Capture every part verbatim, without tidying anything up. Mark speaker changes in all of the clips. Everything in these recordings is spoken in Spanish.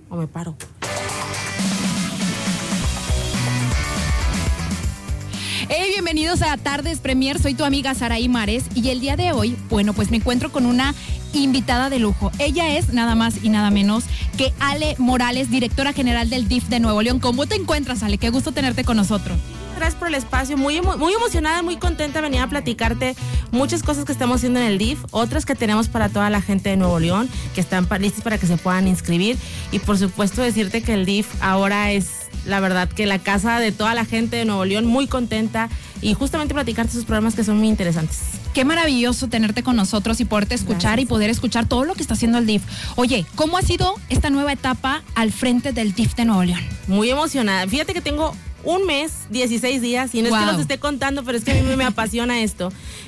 Speaker 1: o me paro.
Speaker 2: Hey, bienvenidos a Tardes Premier, soy tu amiga Saraí Mares y el día de hoy, bueno, pues me encuentro con una invitada de lujo. Ella es nada más y nada menos que Ale Morales, directora general del D I F de Nuevo León. ¿Cómo te encuentras, Ale? Qué gusto tenerte con nosotros.
Speaker 1: Gracias por el espacio, muy, muy emocionada, muy contenta, venía a platicarte muchas cosas que estamos haciendo en el D I F, otras que tenemos para toda la gente de Nuevo León, que están listas para que se puedan inscribir, y por supuesto decirte que el D I F ahora es, la verdad, que la casa de toda la gente de Nuevo León, muy contenta, y justamente platicarte esos programas que son muy interesantes.
Speaker 2: Qué maravilloso tenerte con nosotros y poderte escuchar. Gracias. Y poder escuchar todo lo que está haciendo el D I F. Oye, ¿cómo ha sido esta nueva etapa al frente del D I F de Nuevo León?
Speaker 1: Muy emocionada, fíjate que tengo un mes, dieciséis días, y no wow. es que los esté contando, pero es que a mí me, me apasiona esto.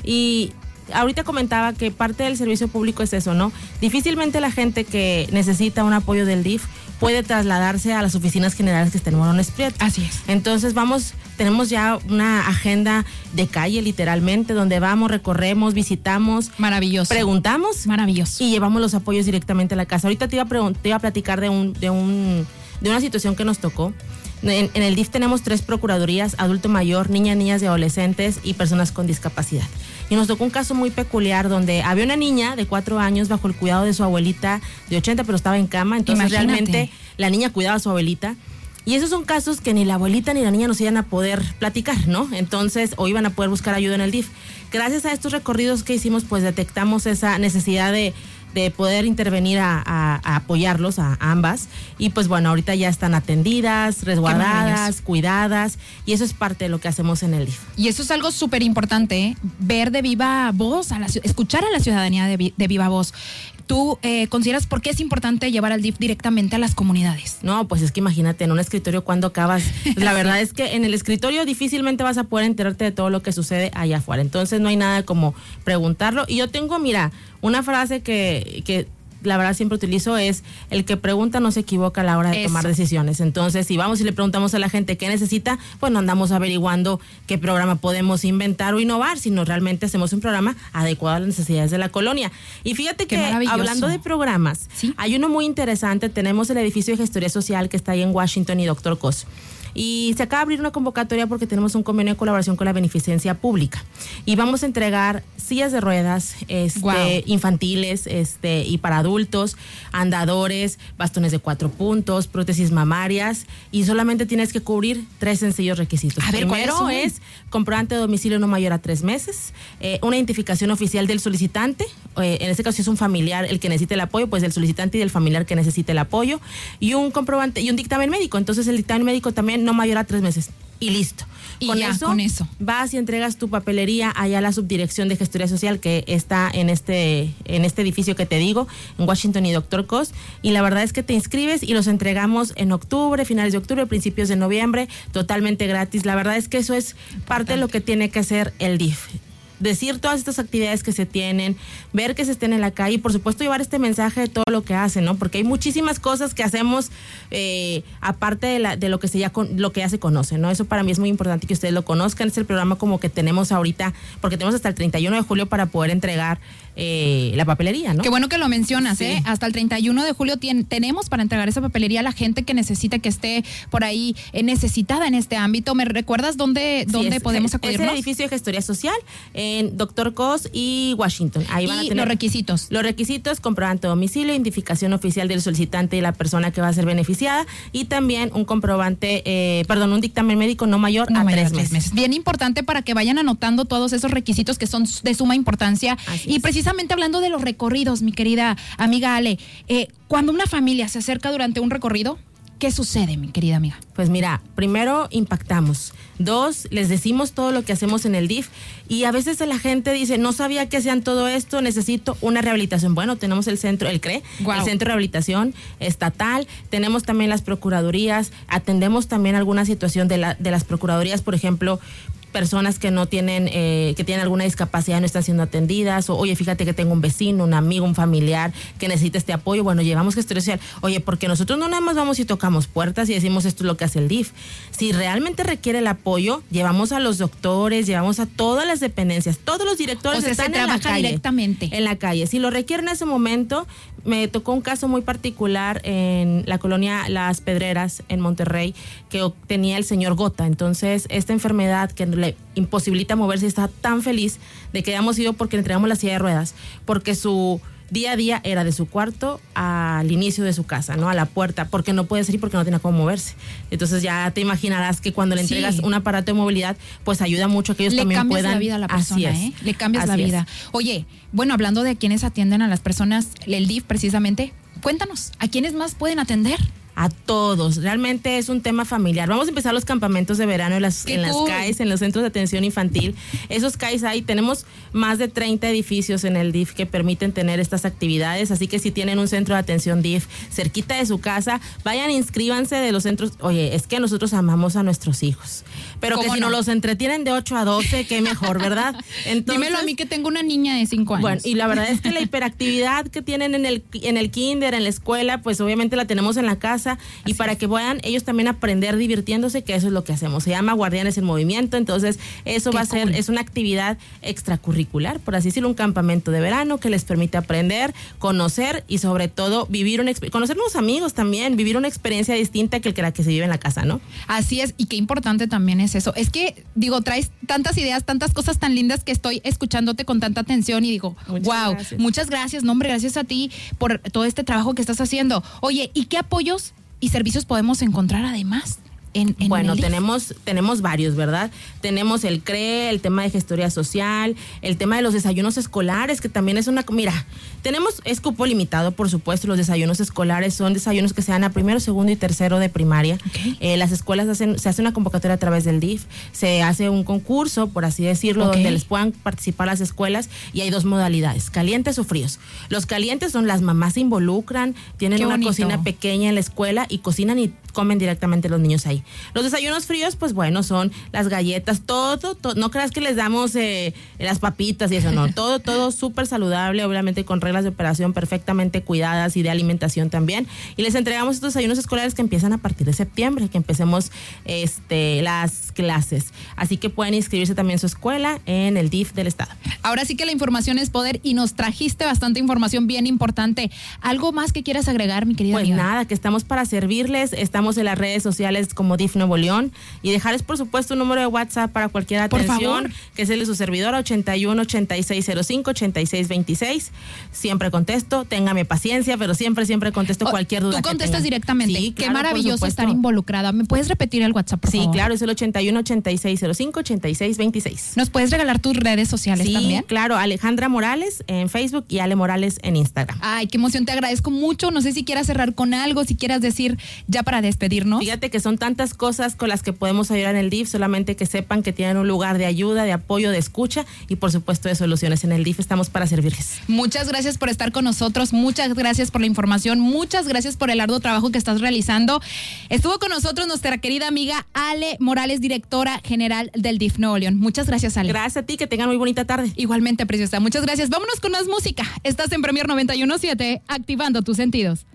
Speaker 1: Y ahorita comentaba que parte del servicio público es eso, ¿no? Difícilmente la gente que necesita un apoyo del D I F puede trasladarse a las oficinas generales que están en Morones Prieto.
Speaker 2: Así es.
Speaker 1: Entonces vamos, tenemos ya una agenda de calle literalmente, donde vamos, recorremos, visitamos.
Speaker 2: Maravilloso.
Speaker 1: Preguntamos.
Speaker 2: Maravilloso.
Speaker 1: Y llevamos los apoyos directamente a la casa. Ahorita te iba a, pregun- te iba a platicar de un, de un, de una situación que nos tocó. En, en el D I F tenemos tres procuradurías: adulto mayor, niñas, niñas y adolescentes y personas con discapacidad. Y nos tocó un caso muy peculiar donde había una niña de cuatro años bajo el cuidado de su abuelita de ochenta, pero estaba en cama. Entonces Imagínate. realmente la niña cuidaba a su abuelita. Y esos son casos que ni la abuelita ni la niña nos iban a poder platicar, ¿no? Entonces, o iban a poder buscar ayuda en el D I F. Gracias a estos recorridos que hicimos, pues detectamos esa necesidad de de poder intervenir a, a, a apoyarlos a, a ambas, y pues bueno, ahorita ya están atendidas, resguardadas, cuidadas, y eso es parte de lo que hacemos en el D I F.
Speaker 2: Y eso es algo súper importante, ¿eh? Ver de viva voz, a la, escuchar a la ciudadanía de, de viva voz. ¿Tú eh, consideras por qué es importante llevar al D I F directamente a las comunidades?
Speaker 1: No, pues es que imagínate, en un escritorio cuando acabas, la verdad es que en el escritorio difícilmente vas a poder enterarte de todo lo que sucede allá afuera, entonces no hay nada como preguntarlo. Y yo tengo, mira, una frase que, que la verdad siempre utilizo es: el que pregunta no se equivoca a la hora de Eso. tomar decisiones. Entonces, si vamos y le preguntamos a la gente qué necesita, pues no andamos averiguando qué programa podemos inventar o innovar, sino realmente hacemos un programa adecuado a las necesidades de la colonia. Y fíjate qué que hablando de programas, ¿Sí? hay uno muy interesante. Tenemos el edificio de gestoría social que está ahí en Washington y Doctor Cos. Y se acaba de abrir una convocatoria porque tenemos un convenio de colaboración con la beneficencia pública. Y vamos a entregar sillas de ruedas este, wow. infantiles este, y para adultos, andadores, bastones de cuatro puntos, prótesis mamarias, y solamente tienes que cubrir tres sencillos requisitos.
Speaker 2: A ver,
Speaker 1: Primero es comprobante de domicilio no mayor a tres meses, eh, una identificación oficial del solicitante, eh, en este caso si es un familiar el que necesite el apoyo, pues del solicitante y del familiar que necesite el apoyo, y un comprobante y un dictamen médico. Entonces el dictamen médico también no mayor a tres meses y listo.
Speaker 2: Y
Speaker 1: con,
Speaker 2: ya,
Speaker 1: eso,
Speaker 2: con eso
Speaker 1: vas y entregas tu papelería allá a la subdirección de gestoría social que está en este en este edificio que te digo, en Washington y Doctor Cos, y la verdad es que te inscribes y los entregamos en octubre, finales de octubre, principios de noviembre, totalmente gratis. La verdad es que eso es parte de lo que tiene que hacer el D I F. Decir todas estas actividades que se tienen, ver que se estén en la calle y por supuesto llevar este mensaje de todo lo que hacen, ¿no? Porque hay muchísimas cosas que hacemos eh, aparte de, la, de lo que se ya con, lo que ya se conoce, ¿no? Eso para mí es muy importante que ustedes lo conozcan. Es el programa como que tenemos ahorita, porque tenemos hasta el treinta y uno de julio para poder entregar eh, la papelería, ¿no?
Speaker 2: Qué bueno que lo mencionas, sí. ¿eh? Hasta el treinta y uno de julio tien, tenemos para entregar esa papelería a la gente que necesita, que esté por ahí eh, necesitada en este ámbito. ¿Me recuerdas dónde, sí, dónde
Speaker 1: es,
Speaker 2: podemos
Speaker 1: es,
Speaker 2: acudirnos?
Speaker 1: Es el edificio de gestoría social en Doctor Cos y Washington. Ahí van
Speaker 2: y
Speaker 1: a tener
Speaker 2: los requisitos.
Speaker 1: Los requisitos: comprobante de domicilio, identificación oficial del solicitante y la persona que va a ser beneficiada, y también un comprobante, eh, perdón, un dictamen médico no mayor
Speaker 2: no
Speaker 1: a
Speaker 2: mayor
Speaker 1: tres,
Speaker 2: tres
Speaker 1: meses.
Speaker 2: meses. Bien importante para que vayan anotando todos esos requisitos que son de suma importancia.
Speaker 1: Así
Speaker 2: y
Speaker 1: es.
Speaker 2: Precisamente hablando de los recorridos, mi querida amiga Ale, eh, cuando una familia se acerca durante un recorrido, ¿qué sucede, mi querida amiga?
Speaker 1: Pues mira, primero impactamos. Dos, les decimos todo lo que hacemos en el D I F, y a veces la gente dice: no sabía que hacían todo esto, necesito una rehabilitación. Bueno, tenemos el centro, el C R E, wow. el Centro de Rehabilitación Estatal, tenemos también las procuradurías, atendemos también alguna situación de, la, de las procuradurías, por ejemplo, personas que no tienen, eh, que tienen alguna discapacidad, no están siendo atendidas, o oye, fíjate que tengo un vecino, un amigo, un familiar que necesita este apoyo. Bueno, llevamos gestoría social. Oye, porque nosotros no nada más vamos y tocamos puertas y decimos esto es lo que hace el D I F. Si realmente requiere el apoyo, llevamos a los doctores, llevamos a todas las dependencias, todos los directores
Speaker 2: o sea,
Speaker 1: están
Speaker 2: se
Speaker 1: en la
Speaker 2: trabaja
Speaker 1: calle,
Speaker 2: directamente
Speaker 1: en la calle. Si lo requieren en ese momento, me tocó un caso muy particular en la colonia Las Pedreras, en Monterrey, que tenía el señor gota. Entonces, esta enfermedad que le imposibilita moverse, está tan feliz de que hayamos ido porque le entregamos la silla de ruedas, porque su día a día era de su cuarto al inicio de su casa, ¿no? A la puerta, porque no puede salir porque no tiene cómo moverse. Entonces ya te imaginarás que cuando le entregas sí. un aparato de movilidad, pues ayuda mucho a que ellos
Speaker 2: le
Speaker 1: también puedan.
Speaker 2: Le cambias la vida a la persona,
Speaker 1: Así es.
Speaker 2: ¿eh? Le cambias
Speaker 1: Así
Speaker 2: la vida.
Speaker 1: Es.
Speaker 2: Oye, bueno, hablando de quienes atienden a las personas, el D I F precisamente, cuéntanos, ¿a quiénes más pueden atender?
Speaker 1: A todos, realmente es un tema familiar. Vamos a empezar los campamentos de verano en las, en las
Speaker 2: cool.
Speaker 1: C A Is, en los centros de atención infantil. Esos C A Is hay, tenemos más de treinta edificios en el D I F que permiten tener estas actividades, así que si tienen un centro de atención D I F cerquita de su casa, vayan, inscríbanse de los centros. Oye, es que nosotros amamos a nuestros hijos, pero que si no? nos los entretienen de ocho a doce, qué mejor, ¿verdad?
Speaker 2: Entonces, dímelo a mí que tengo una niña de cinco años.
Speaker 1: Bueno, y la verdad es que la hiperactividad que tienen en el, en el kinder, en la escuela, pues obviamente la tenemos en la casa. Y Así para es. que puedan ellos también aprender divirtiéndose, que eso es lo que hacemos. Se llama Guardianes en Movimiento, entonces eso Qué va a ser, cool. es una actividad extracurricular, por así decirlo, un campamento de verano que les permite aprender, conocer y sobre todo vivir una conocer nuevos amigos también, vivir una experiencia distinta que la que se vive en la casa, ¿no?
Speaker 2: Así es, y qué importante también es eso. Es que, digo, traes tantas ideas, tantas cosas tan lindas que estoy escuchándote con tanta atención y digo, muchas wow, gracias. muchas gracias, no, hombre, gracias a ti por todo este trabajo que estás haciendo. Oye, ¿y qué apoyos y servicios podemos encontrar además? En, en
Speaker 1: bueno,
Speaker 2: el
Speaker 1: tenemos tenemos varios, ¿verdad? Tenemos el C R E, el tema de gestoría social, el tema de los desayunos escolares, que también es una... Mira, tenemos, es cupo limitado, por supuesto, los desayunos escolares son desayunos que se dan a primero, segundo y tercero de primaria. Okay. Eh, las escuelas hacen, se hace una convocatoria a través del D I F, se hace un concurso, por así decirlo, okay. donde les puedan participar las escuelas y hay dos modalidades, calientes o fríos. Los calientes son las mamás se involucran, tienen
Speaker 2: Qué
Speaker 1: una
Speaker 2: bonito.
Speaker 1: cocina pequeña en la escuela y cocinan y comen directamente los niños ahí. Los desayunos fríos, pues bueno, son las galletas, todo, todo no creas que les damos eh, las papitas y eso, no, todo, todo súper saludable, obviamente con reglas de operación perfectamente cuidadas y de alimentación también, y les entregamos estos desayunos escolares que empiezan a partir de septiembre, que empecemos este, las clases, así que pueden inscribirse también en su escuela en el D I F del estado.
Speaker 2: Ahora sí que la información es poder y nos trajiste bastante información bien importante. ¿Algo más que quieras agregar, mi querida
Speaker 1: Pues
Speaker 2: amiga?
Speaker 1: nada, que estamos para servirles, estamos en las redes sociales como D I F Nuevo León y dejarles por supuesto un número de WhatsApp para cualquier atención, que es el de su servidora ochenta y uno, ochenta y seis cero cinco, ochenta y seis veintiséis. Siempre contesto, téngame paciencia, pero siempre, siempre contesto cualquier duda.
Speaker 2: Tú contestas
Speaker 1: que
Speaker 2: directamente.
Speaker 1: Sí,
Speaker 2: Qué
Speaker 1: claro,
Speaker 2: maravilloso estar involucrada. ¿Me puedes repetir el WhatsApp, por
Speaker 1: sí,
Speaker 2: favor?
Speaker 1: claro, es el ochenta y uno, ochenta y seis cero cinco, ochenta y seis veintiséis.
Speaker 2: ¿Nos puedes regalar tus redes sociales
Speaker 1: sí,
Speaker 2: también?
Speaker 1: Sí, claro, Alejandra Morales en Facebook y Ale Morales en Instagram.
Speaker 2: Ay, qué emoción, te agradezco mucho. No sé si quieras cerrar con algo, si quieras decir ya para despedirnos.
Speaker 1: Fíjate que son tantas cosas con las que podemos ayudar en el D I F, solamente que sepan que tienen un lugar de ayuda, de apoyo, de escucha y por supuesto de soluciones. En el D I F estamos para servirles.
Speaker 2: Muchas gracias por estar con nosotros, muchas gracias por la información, muchas gracias por el arduo trabajo que estás realizando. Estuvo con nosotros nuestra querida amiga Ale Morales, directora general del D I F Nuevo León. Muchas gracias, Ale.
Speaker 1: Gracias a ti, que tengan muy bonita tarde.
Speaker 2: Igualmente, preciosa. Muchas gracias. Vámonos con más música. Estás en Premier noventa y uno punto siete, activando tus sentidos.